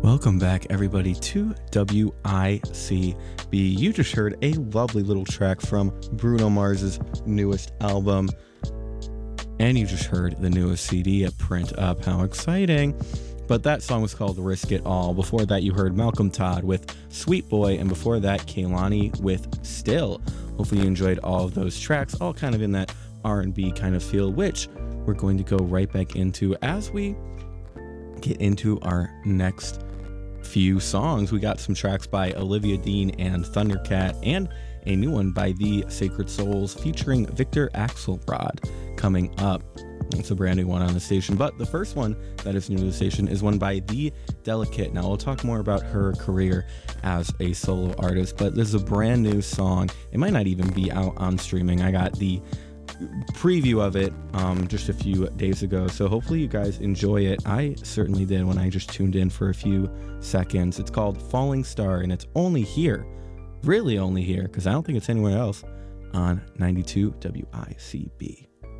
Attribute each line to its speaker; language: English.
Speaker 1: Welcome back, everybody, to WICB. You just heard a lovely little track from Bruno Mars's newest album, and you just heard the newest CD at Print Up. How exciting! But that song was called Risk It All. Before that, you heard Malcolm Todd with Sweet Boy, and before that, Kehlani with Still. Hopefully you enjoyed all of those tracks, all kind of in that R&B kind of feel, which we're going to go right back into as we get into our next few songs. We got some tracks by Olivia Dean and Thundercat, and a new one by The Sacred Souls featuring Victor Axelrod coming up. It's a brand new one on the station, but the first one that is new to the station is one by The Delicate. Now we'll talk more about her career as a solo artist, but this is a brand new song. It might not even be out on streaming. I got the preview of it just a few days ago, so hopefully you guys enjoy it. I certainly did when I just tuned in for a few seconds. It's called Falling Star, and it's only here, really only here, because I don't think it's anywhere else, on 92 WICB.